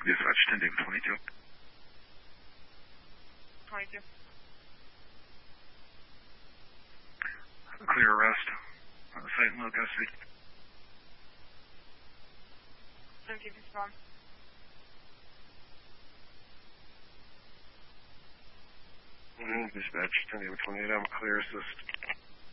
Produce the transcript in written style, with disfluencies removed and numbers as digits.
Dispatch 10 David 22. 22. Clear arrest. Site and low custody. 17 respond. Dispatch 10 David 28. I'm clear assist.